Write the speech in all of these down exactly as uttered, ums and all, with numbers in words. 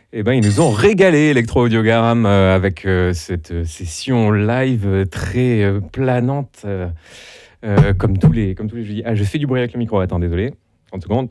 Eh ben, ils nous ont régalé, Electro-Audiogramme, euh, avec euh, cette session live très euh, planante, euh, euh, comme tous les, comme tous les jeudis. Ah, je fais du bruit avec le micro, attends, désolé. trente secondes.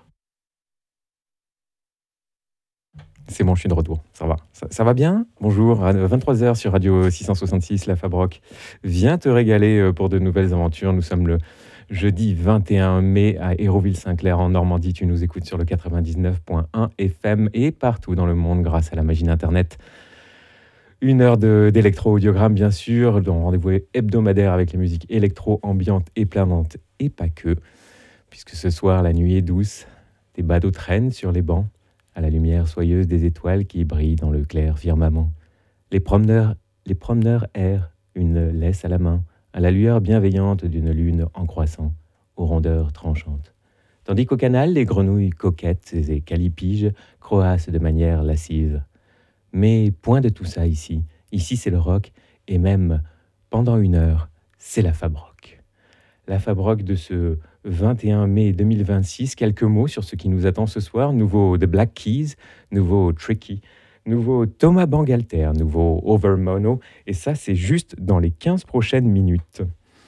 C'est bon, je suis de retour, ça va. Ça, ça va bien? Bonjour, à vingt-trois heures sur Radio six cent soixante-six, La Fabroc. Viens te régaler euh, pour de nouvelles aventures. Nous sommes le jeudi vingt et un mai à Hérouville-Saint-Clair en Normandie. Tu nous écoutes sur le quatre-vingt-dix-neuf point un F M et partout dans le monde grâce à la magie d'Internet. Une heure de- d'électro-audiogramme, bien sûr, dont rendez-vous hebdomadaire avec les musiques électro, ambiantes et planantes, et pas que, puisque ce soir, la nuit est douce, des badauds traînent sur les bancs, à la lumière soyeuse des étoiles qui brillent dans le clair firmament. Les promeneurs, les promeneurs errent, une laisse à la main, à la lueur bienveillante d'une lune en croissant, aux rondeurs tranchantes. Tandis qu'au canal, les grenouilles coquettes et calipiges croassent de manière lascive. Mais point de tout ça ici. Ici, c'est le rock, et même pendant une heure, c'est la Fabroc. La Fabroc de ce vingt et un mai deux mille vingt-six. Quelques mots sur ce qui nous attend ce soir. Nouveau The Black Keys, nouveau Tricky, nouveau Thomas Bangalter, nouveau Overmono. Et ça, c'est juste dans les quinze prochaines minutes.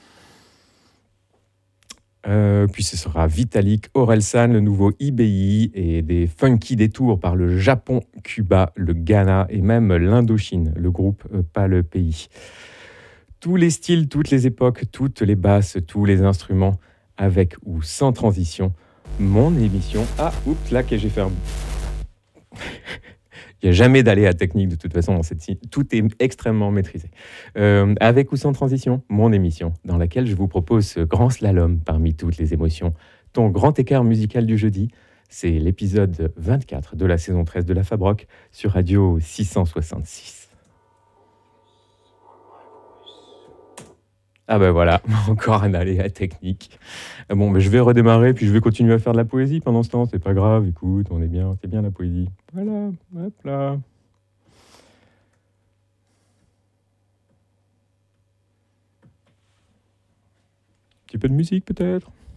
Euh, puis ce sera Vitalik, Orelsan, le nouveau I B I et des funky détours par le Japon, Cuba, le Ghana et même l'Indochine, le groupe, euh, pas le pays. Tous les styles, toutes les époques, toutes les basses, tous les instruments, avec ou sans transition. Mon émission. Ah, oups, là que j'ai fait un... Il n'y a jamais d'aléa technique de toute façon dans cette scie. Tout est extrêmement maîtrisé. Euh, avec ou sans transition, mon émission, dans laquelle je vous propose ce grand slalom parmi toutes les émotions. Ton grand écart musical du jeudi, c'est l'épisode vingt-quatre de la saison treize de la Fabroc sur Radio six cent soixante-six. Ah ben voilà, encore un aléa technique. Bon, ben je vais redémarrer, puis je vais continuer à faire de la poésie pendant ce temps. C'est pas grave, écoute, on est bien, c'est bien la poésie. Voilà, hop là. Un petit peu de musique peut-être.